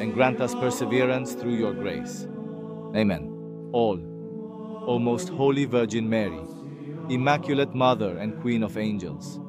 and grant us perseverance through your grace. Amen. All, O most holy Virgin Mary, Immaculate Mother and Queen of Angels,